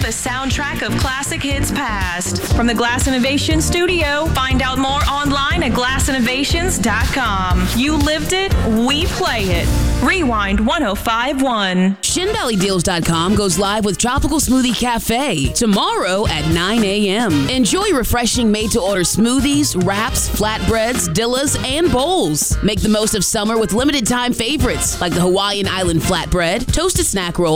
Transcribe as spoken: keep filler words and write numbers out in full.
the soundtrack of classic hits past. From the Glass Innovation Studio, find out more online at glass innovations dot com. You lived it, we play it. Rewind one oh five point one. Shin Valley Deals dot com goes live with Tropical Smoothie Cafe tomorrow at nine a.m. Enjoy refreshing made-to-order smoothies, wraps, flatbreads, dillas, and bowls. Make the most of summer with limited-time favorites like the Hawaiian Island flatbread, toasted snack roll,